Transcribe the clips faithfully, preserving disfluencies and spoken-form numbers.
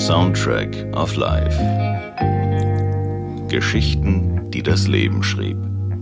Soundtrack of Life. Geschichten, die das Leben schrieb.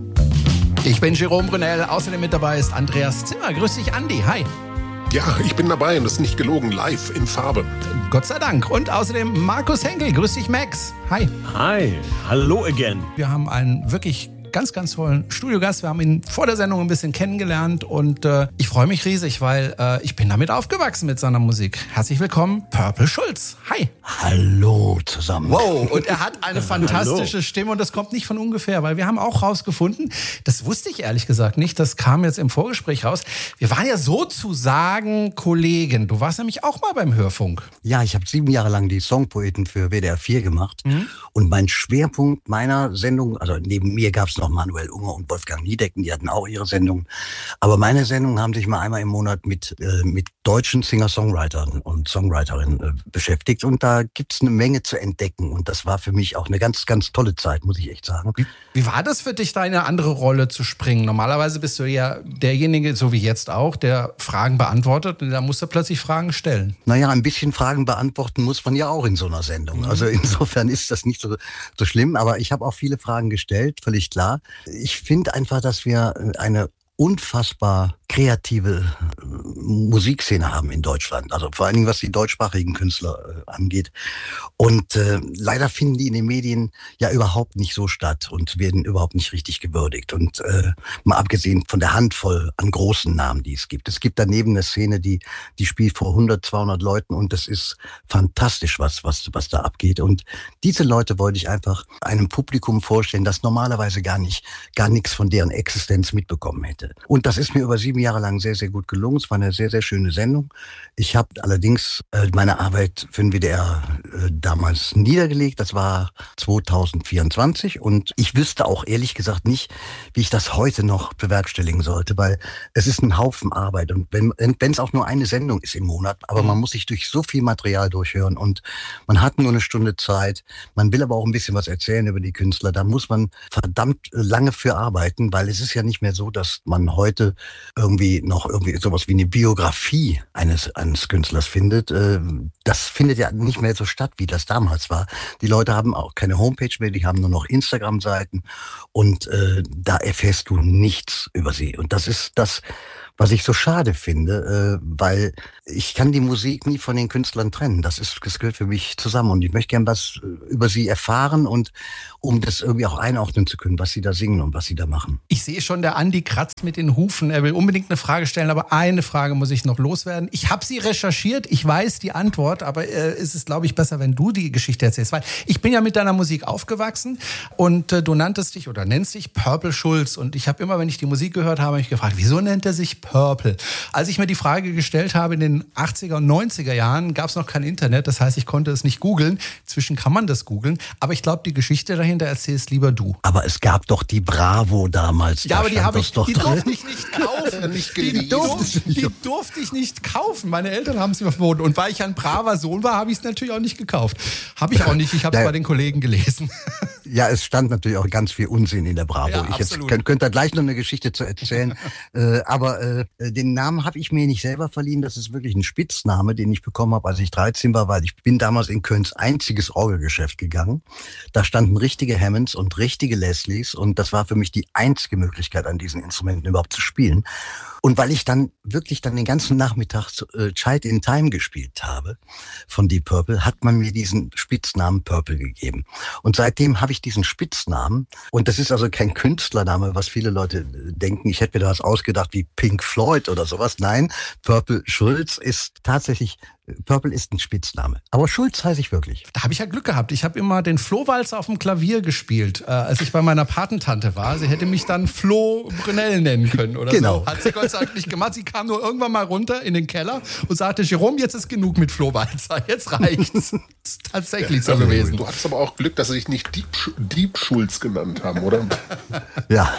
Ich bin Jerome Brunel, außerdem mit dabei ist Andreas Zimmer. Grüß dich, Andi. Hi. Ja, ich bin dabei und das ist nicht gelogen, live in Farbe. Gott sei Dank. Und außerdem Markus Henkel. Grüß dich, Max. Hi. Hi. Hallo again. Wir haben einen wirklich ganz, ganz tollen Studiogast. Wir haben ihn vor der Sendung ein bisschen kennengelernt und äh, ich freue mich riesig, weil äh, ich bin damit aufgewachsen mit seiner Musik. Herzlich willkommen, Purple Schulz. Hi. Hallo zusammen. Wow, und er hat eine fantastische Stimme und das kommt nicht von ungefähr, weil wir haben auch rausgefunden, das wusste ich ehrlich gesagt nicht, das kam jetzt im Vorgespräch raus, wir waren ja sozusagen Kollegen. Du warst nämlich auch mal beim Hörfunk. Ja, ich habe sieben Jahre lang die Songpoeten für W D R vier gemacht mhm. und mein Schwerpunkt meiner Sendung, also neben mir gab es noch Manuel Unger und Wolfgang Niedecken, die hatten auch ihre Sendung. Aber meine Sendungen haben sich mal einmal im Monat mit, äh, mit deutschen Singer-Songwritern und Songwriterinnen äh, beschäftigt. Und da gibt's eine Menge zu entdecken. Und das war für mich auch eine ganz, ganz tolle Zeit, muss ich echt sagen. Wie, wie war das für dich, da in eine andere Rolle zu springen? Normalerweise bist du ja derjenige, so wie jetzt auch, der Fragen beantwortet. Und da musst du plötzlich Fragen stellen. Naja, ein bisschen Fragen beantworten muss man ja auch in so einer Sendung. Mhm. Also insofern ist das nicht so, so schlimm. Aber ich habe auch viele Fragen gestellt, völlig klar. Ich finde einfach, dass wir eine unfassbar kreative äh, Musikszene haben in Deutschland. Also vor allen Dingen, was die deutschsprachigen Künstler äh, angeht. Und äh, leider finden die in den Medien ja überhaupt nicht so statt und werden überhaupt nicht richtig gewürdigt. Und äh, mal abgesehen von der Handvoll an großen Namen, die es gibt. Es gibt daneben eine Szene, die die spielt vor hundert, zweihundert Leuten und das ist fantastisch, was was was da abgeht. Und diese Leute wollte ich einfach einem Publikum vorstellen, das normalerweise gar nicht gar nichts von deren Existenz mitbekommen hätte. Und das ist mir über sieben Jahre lang sehr, sehr gut gelungen. Es war eine sehr, sehr schöne Sendung. Ich habe allerdings äh, meine Arbeit für den W D R äh, damals niedergelegt. Das war zweitausendvierundzwanzig. Und ich wüsste auch ehrlich gesagt nicht, wie ich das heute noch bewerkstelligen sollte, weil es ist ein Haufen Arbeit. Und wenn wenn es auch nur eine Sendung ist im Monat, aber man muss sich durch so viel Material durchhören und man hat nur eine Stunde Zeit. Man will aber auch ein bisschen was erzählen über die Künstler. Da muss man verdammt lange für arbeiten, weil es ist ja nicht mehr so, dass man heute irgendwie noch irgendwie sowas wie eine Biografie eines eines Künstlers findet. Das findet ja nicht mehr so statt, wie das damals war. Die Leute haben auch keine Homepage mehr, die haben nur noch Instagram-Seiten und äh, da erfährst du nichts über sie. Und das ist das, was ich so schade finde, äh, weil ich kann die Musik nie von den Künstlern trennen. Das ist, das gehört für mich zusammen und ich möchte gern was über sie erfahren und um das irgendwie auch einordnen zu können, was sie da singen und was sie da machen. Ich sehe schon, der Andi kratzt mit den Hufen. Er will unbedingt eine Frage stellen, aber eine Frage muss ich noch loswerden. Ich habe sie recherchiert, ich weiß die Antwort, aber äh, es ist, glaube ich, besser, wenn du die Geschichte erzählst, weil ich bin ja mit deiner Musik aufgewachsen und äh, du nanntest dich oder nennst dich Purple Schulz und ich habe immer, wenn ich die Musik gehört habe, mich gefragt, wieso nennt er sich Purple? Als ich mir die Frage gestellt habe in den achtziger und neunziger Jahren, gab es noch kein Internet, das heißt, ich konnte es nicht googeln. Inzwischen kann man das googeln, aber ich glaube, die Geschichte dahinter erzählst lieber du. Aber es gab doch die Bravo damals. Ja, aber die habe ich, doch die durfte ich nicht kaufen. nicht die, durfte, die durfte ich nicht kaufen. Meine Eltern haben es mir verboten. Und weil ich ein braver Sohn war, habe ich es natürlich auch nicht gekauft. Habe ich auch nicht. Ich habe es ja bei den Kollegen gelesen. Ja, es stand natürlich auch ganz viel Unsinn in der Bravo. Ja, ich jetzt könnte könnt da gleich noch eine Geschichte zu erzählen. äh, aber äh, den Namen habe ich mir nicht selber verliehen. Das ist wirklich ein Spitzname, den ich bekommen habe, als ich dreizehn war, weil ich bin damals in Kölns einziges Orgelgeschäft gegangen. Da standen richtige Hammonds und richtige Leslies und das war für mich die einzige Möglichkeit, an diesen Instrumenten überhaupt zu spielen. Und weil ich dann wirklich dann den ganzen Nachmittag äh, Child in Time gespielt habe von Deep Purple, hat man mir diesen Spitznamen Purple gegeben. Und seitdem habe ich diesen Spitznamen. Und das ist also kein Künstlername, was viele Leute denken. Ich hätte mir da was ausgedacht wie Pink Floyd oder sowas. Nein, Purple Schulz ist tatsächlich Purple ist ein Spitzname. Aber Schulz heiße ich wirklich. Da habe ich ja Glück gehabt. Ich habe immer den Flohwalzer auf dem Klavier gespielt, äh, als ich bei meiner Patentante war. Sie hätte mich dann Flo Brunel nennen können oder genau. so. Hat sie Gott sei Dank nicht gemacht. Sie kam nur irgendwann mal runter in den Keller und sagte, Jerome, jetzt ist genug mit Flohwalzer. Jetzt reicht's. Das ist tatsächlich ja, so also, gewesen. Du hattest aber auch Glück, dass sie sich nicht Dieb, Dieb Schulz genannt haben, oder? Ja.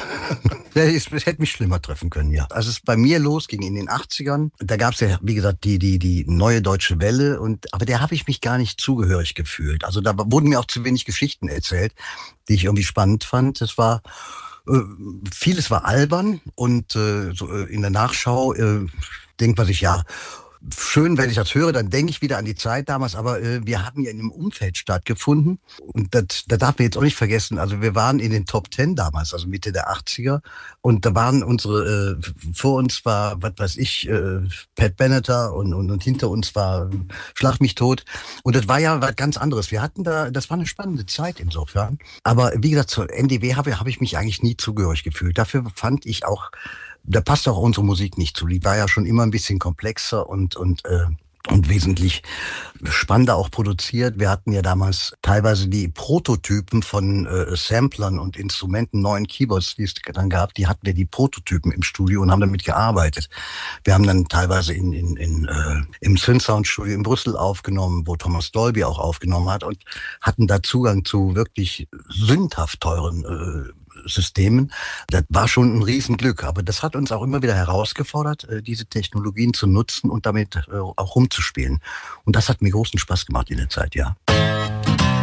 Es hätte mich schlimmer treffen können, ja. Als es bei mir losging in den achtzigern, da gab es ja, wie gesagt, die, die, die neue Deutsche Welle, und, aber der habe ich mich gar nicht zugehörig gefühlt. Also da wurden mir auch zu wenig Geschichten erzählt, die ich irgendwie spannend fand. Es war, äh, vieles war albern und äh, so, äh, in der Nachschau äh, denkt man sich, ja, schön, wenn ich das höre, dann denke ich wieder an die Zeit damals, aber äh, wir haben ja in einem Umfeld stattgefunden und das, da darf man jetzt auch nicht vergessen, also wir waren in den Top Ten damals, also Mitte der achtziger und da waren unsere, äh, vor uns war, was weiß ich, äh, Pat Benatar und, und, und hinter uns war Schlag mich tot und das war ja was ganz anderes. Wir hatten da, das war eine spannende Zeit insofern, aber wie gesagt, zur N D W habe, habe ich mich eigentlich nie zugehörig gefühlt. Dafür fand ich auch, da passt auch unsere Musik nicht zu. Die war ja schon immer ein bisschen komplexer und, und, äh, und wesentlich spannender auch produziert. Wir hatten ja damals teilweise die Prototypen von äh, Samplern und Instrumenten, neuen Keyboards, die es dann gab, die hatten ja die Prototypen im Studio und haben damit gearbeitet. Wir haben dann teilweise in, in, in, äh, im Synth-Sound-Studio in Brüssel aufgenommen, wo Thomas Dolby auch aufgenommen hat und hatten da Zugang zu wirklich sündhaft teuren äh, Systemen. Das war schon ein Riesenglück, aber das hat uns auch immer wieder herausgefordert, diese Technologien zu nutzen und damit auch rumzuspielen. Und das hat mir großen Spaß gemacht in der Zeit, ja.